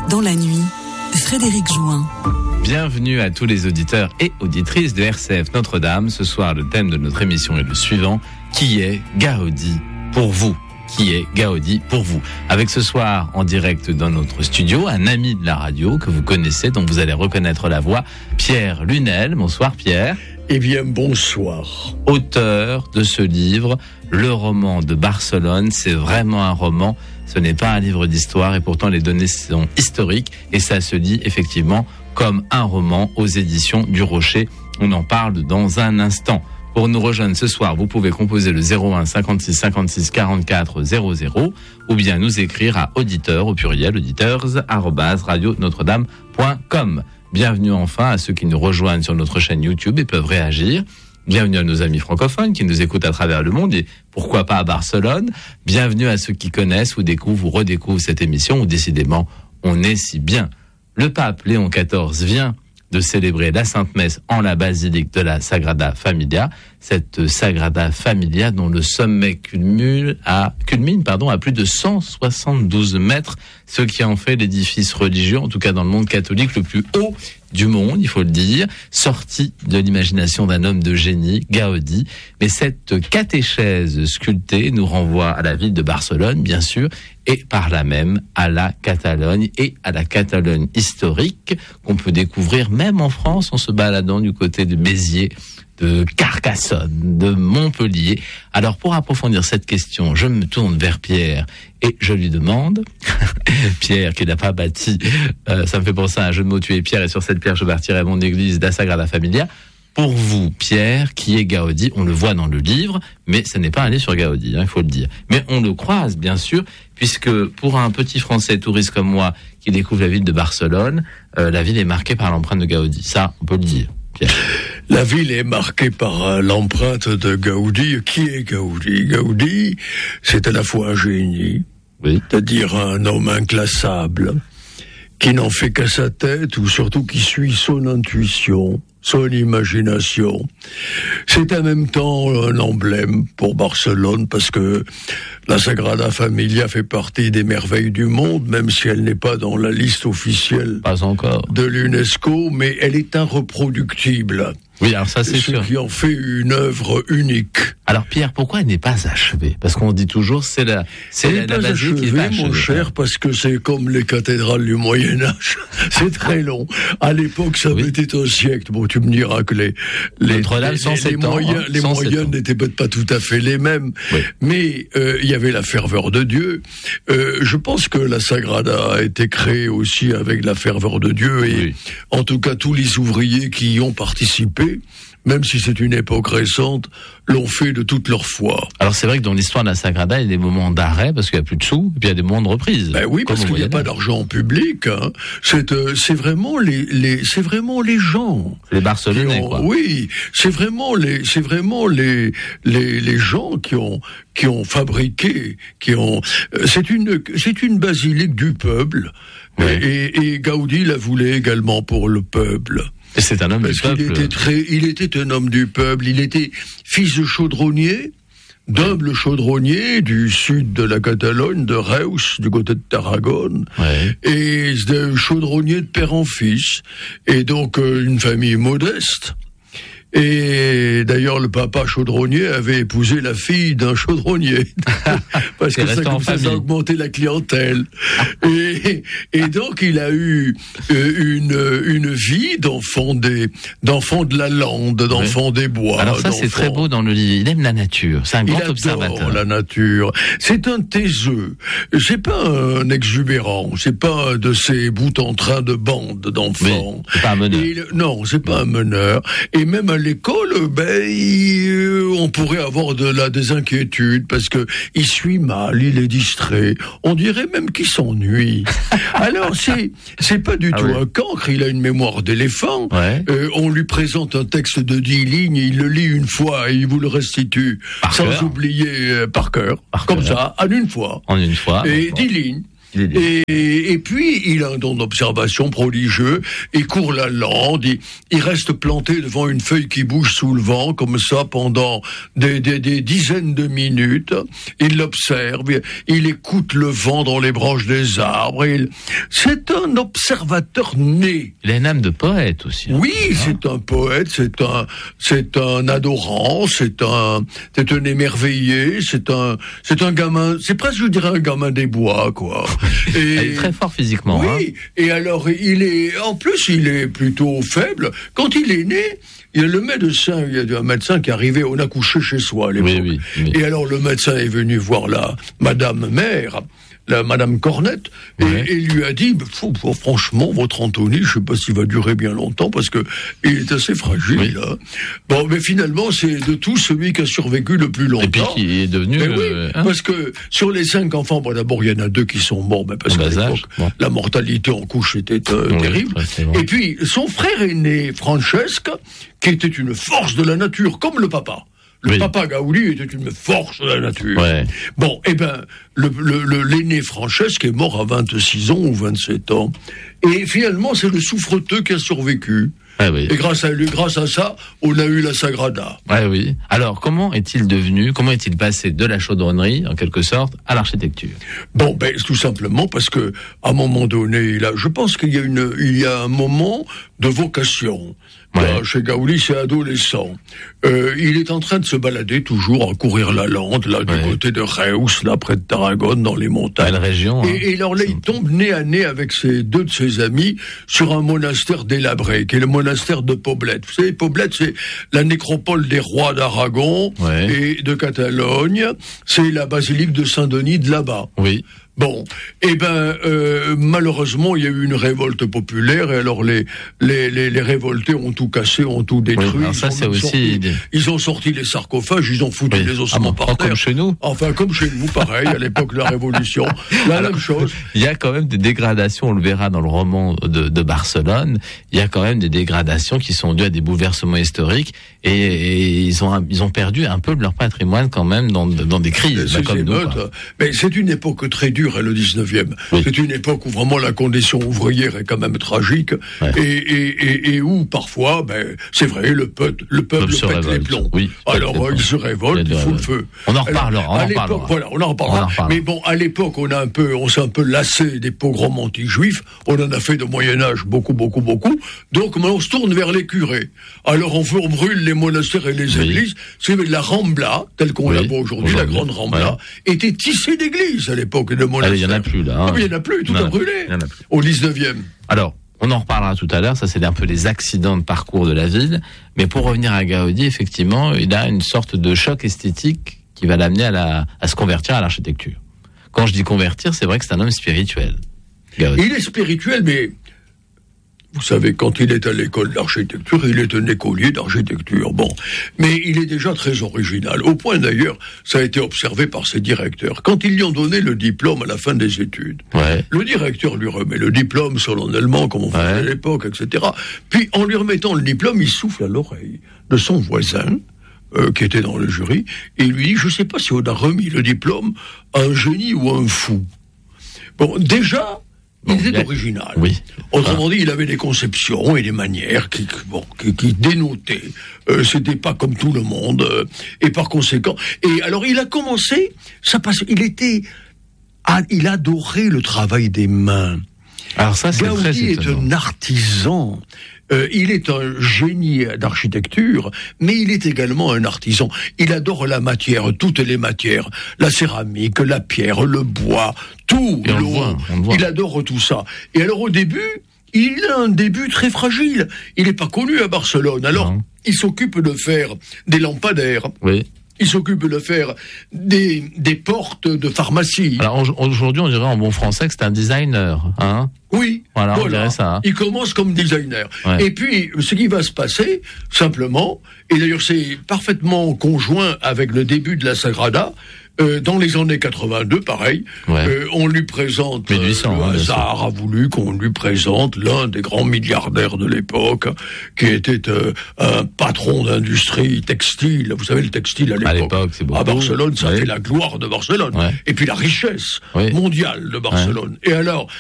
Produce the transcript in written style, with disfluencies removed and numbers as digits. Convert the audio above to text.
Dans la nuit, Frédéric Join. Bienvenue à tous les auditeurs et auditrices de RCF Notre-Dame. Ce soir, le thème de notre émission est le suivant. Qui est Gaudi pour vous ? Qui est Gaudi pour vous ? Avec ce soir, en direct dans notre studio, un ami de la radio que vous connaissez, dont vous allez reconnaître la voix, Pierre Lunel. Bonsoir Pierre. Eh bien, bonsoir. Auteur de ce livre, Le roman de Barcelone. C'est vraiment un roman, ce n'est pas un livre d'histoire et pourtant les données sont historiques et ça se lit effectivement comme un roman aux éditions du Rocher. On en parle dans un instant. Pour nous rejoindre ce soir, vous pouvez composer le 01 56 56 44 00 ou bien nous écrire à auditeurs au pluriel auditeurs@radionotre-dame.com. Bienvenue enfin à ceux qui nous rejoignent sur notre chaîne YouTube et peuvent réagir. Bienvenue à nos amis francophones qui nous écoutent à travers le monde et pourquoi pas à Barcelone. Bienvenue à ceux qui connaissent ou découvrent ou redécouvrent cette émission où décidément on est si bien. Le pape Léon XIV vient de célébrer la Sainte Messe en la basilique de la Sagrada Familia. Cette Sagrada Familia dont le sommet culmine à plus de 172 mètres, ce qui en fait l'édifice religieux, en tout cas dans le monde catholique, le plus haut du monde, il faut le dire, sorti de l'imagination d'un homme de génie, Gaudi. Mais cette catéchèse sculptée nous renvoie à la ville de Barcelone, bien sûr, et par là même à la Catalogne et à la Catalogne historique qu'on peut découvrir même en France en se baladant du côté de Béziers, de Carcassonne, de Montpellier. Alors pour approfondir cette question, je me tourne vers Pierre et je lui demande, Pierre qui n'a pas bâti, ça me fait penser à un jeu de mots, tu es Pierre et sur cette pierre je bâtirai mon église, la Sagrada Familia. Pour vous, Pierre, qui est Gaudi, on le voit dans le livre, mais ce n'est pas un livre sur Gaudi, il faut le dire. Mais on le croise, bien sûr, puisque pour un petit Français touriste comme moi qui découvre la ville de Barcelone, la ville est marquée par l'empreinte de Gaudi. Ça, on peut le dire, Pierre. La ville est marquée par l'empreinte de Gaudi. Qui est Gaudi ? Gaudi, c'est à la fois un génie, oui, c'est-à-dire un homme inclassable, qui n'en fait qu'à sa tête, ou surtout qui suit son intuition, son imagination. C'est en même temps un emblème pour Barcelone, parce que la Sagrada Familia fait partie des merveilles du monde, même si elle n'est pas dans la liste officielle pas encore de l'UNESCO, mais elle est irreproductible. Oui, alors ça c'est sûr. Ce qui en fait une œuvre unique. Alors Pierre, pourquoi elle n'est pas achevée ? Parce qu'on dit toujours c'est la basilique qui est pas achevée. Mon cher, parce que c'est comme les cathédrales du Moyen-Âge. C'est très long. À l'époque, ça mettait un siècle. Bon, tu me diras que les moyens n'étaient peut-être pas tout à fait les mêmes. Oui. Mais il y avait la ferveur de Dieu. Je pense que la Sagrada a été créée aussi avec la ferveur de Dieu. Et oui, en tout cas, tous les ouvriers qui y ont participé, même si c'est une époque récente, l'ont fait de toute leur foi. Alors c'est vrai que dans l'histoire de la Sagrada, il y a des moments d'arrêt parce qu'il n'y a plus de sous, et puis il y a des moments de reprise. Ben oui, parce qu'il n'y a pas d'argent public. Hein. C'est vraiment les gens. Les Barcelonais, quoi. Oui, c'est vraiment les gens qui ont fabriqué, c'est une basilique du peuple. Oui. Et Gaudi la voulait également pour le peuple. Et c'est un homme du peuple. Il était un homme du peuple. Il était fils de chaudronnier, d'humble chaudronnier du sud de la Catalogne, de Reus, du côté de Tarragone, et de chaudronnier de père en fils. Et donc une famille modeste. Et d'ailleurs, le papa chaudronnier avait épousé la fille d'un chaudronnier. Parce que ça a augmenté la clientèle. Et donc, il a eu une vie d'enfant de la lande, d'enfant des bois. Alors ça, c'est très beau dans le livre. Il aime la nature. C'est un grand observateur. Il adore la nature. C'est un taiseux. C'est pas un exubérant. C'est pas de ces bouts en train de bande d'enfants. Oui, c'est pas un meneur. Non, c'est pas un meneur. Et même à l'école, on pourrait avoir des inquiétudes parce que il suit mal, il est distrait. On dirait même qu'il s'ennuie. Alors c'est pas du tout un cancre. Il a une mémoire d'éléphant. Ouais. On lui présente un texte de 10 lignes, il le lit une fois et il vous le restitue sans oublier par cœur, comme ça, en une fois. En une fois. Et 10 lignes. Et puis, il a un don d'observation prodigieux, il court la lande, il reste planté devant une feuille qui bouge sous le vent, comme ça, pendant des dizaines de minutes. Il l'observe, il écoute le vent dans les branches des arbres. C'est un observateur né. Il a une âme de poète aussi. Oui, c'est un poète, c'est un adorant, c'est un émerveillé, c'est un gamin, c'est presque, je dirais, un gamin des bois, quoi. Et il est très fort physiquement. Oui, et alors il est plutôt faible. Quand il est né, il y a un médecin qui est arrivé, on a couché chez soi à l'époque. Oui. Et alors le médecin est venu voir la Madame Mère, la Madame Cornette, et lui a dit, franchement, votre Anthony, je sais pas s'il va durer bien longtemps, parce que il est assez fragile. Hein. Bon, mais finalement, c'est de tous celui qui a survécu le plus longtemps. Et puis qui est devenu... parce que sur les 5 enfants, d'abord, il y en a 2 qui sont morts, parce qu'à l'époque, la mortalité en couche était terrible. Et puis, son frère aîné, Francesca, qui était une force de la nature, comme le papa. Le papa Gaudi était une force de la nature. Ouais. Bon, l'aîné Francesca est mort à 26 ans ou 27 ans. Et finalement, c'est le souffreteux qui a survécu. Ah oui. Et grâce à ça, on a eu la Sagrada. Oui. Alors, comment est-il passé de la chaudronnerie, en quelque sorte, à l'architecture? Bon, tout simplement parce que, à un moment donné, je pense qu'il y a un moment de vocation. Chez Gaudi, c'est adolescent. Il est en train de se balader toujours, à courir la lande, là, du côté de Reus, là, près de Tarragone, dans les montagnes. Belle région. Et alors là, il tombe nez à nez avec 2 de ses amis sur un monastère délabré, qui est le monastère de Poblet. Vous savez, Poblet, c'est la nécropole des rois d'Aragon et de Catalogne. C'est la basilique de Saint-Denis de là-bas. Oui. Bon, malheureusement, il y a eu une révolte populaire, et alors les révoltés ont tout cassé, ont tout détruit. Oui, ça, c'est aussi... Ils ont sorti les sarcophages, ils ont foutu les ossements par terre. Comme chez nous. Enfin, comme chez nous, pareil, à l'époque de la Révolution, même chose. Il y a quand même des dégradations, on le verra dans le roman de Barcelone, il y a quand même des dégradations qui sont dues à des bouleversements historiques, et ils ont perdu un peu de leur patrimoine quand même dans des crises, comme nous. Mais c'est une époque très dure, le 19e. Oui. C'est une époque où vraiment la condition ouvrière est quand même tragique, et où parfois, c'est vrai, le peuple pète les plombs. Oui, alors il se révolte, il fout le feu. On en reparlera. On en reparlera. Mais bon, à l'époque, on s'est un peu lassé des pogroms anti-juifs. On en a fait de Moyen-Âge beaucoup. Donc maintenant, on se tourne vers les curés. Alors on brûle les monastères et les églises. C'est la Rambla, telle qu'on la voit aujourd'hui, la grande Rambla, était tissée d'églises à l'époque. Il n'y en a plus là. Il n'y en a plus, tout a brûlé. Au 19e. Alors, on en reparlera tout à l'heure, ça c'est un peu les accidents de parcours de la ville. Mais pour revenir à Gaudi, effectivement, il a une sorte de choc esthétique qui va l'amener à se convertir à l'architecture. Quand je dis convertir, c'est vrai que c'est un homme spirituel. Gaudi. Il est spirituel, mais... Vous savez, quand il est à l'école d'architecture, il est un écolier d'architecture. Bon. Mais il est déjà très original. Au point d'ailleurs, ça a été observé par ses directeurs. Quand ils lui ont donné le diplôme à la fin des études, le directeur lui remet le diplôme solennellement, comme on faisait à l'époque, etc. Puis, en lui remettant le diplôme, il souffle à l'oreille de son voisin, qui était dans le jury, et il lui dit, je sais pas si on a remis le diplôme à un génie ou à un fou. Bon, déjà... Il était original. Oui. Autrement dit, il avait des conceptions et des manières qui dénotaient. C'était pas comme tout le monde. Et par conséquent... Et alors, il a commencé... il adorait le travail des mains. Alors ça, c'est très Gaudi est un artisan. Il est un génie d'architecture, mais il est également un artisan. Il adore la matière, toutes les matières, la céramique, la pierre, le bois, tout. Et on le voit. Il adore tout ça. Et alors au début, il a un début très fragile. Il n'est pas connu à Barcelone. Alors, il s'occupe de faire des lampadaires. Oui. Il s'occupe de faire des portes de pharmacie. Alors aujourd'hui, on dirait en bon français que c'est un designer, hein ? Oui. Voilà, on dirait ça. Hein. Il commence comme designer. Ouais. Et puis, ce qui va se passer, simplement, et d'ailleurs c'est parfaitement conjoint avec le début de la Sagrada, dans les années 82, pareil, on lui présente, 1800, le hasard a voulu qu'on lui présente l'un des grands milliardaires de l'époque, qui était un patron d'industrie textile. Vous savez, le textile à l'époque c'est beaucoup. À Barcelone, ça fait la gloire de Barcelone. Ouais. Et puis la richesse mondiale de Barcelone. Et alors,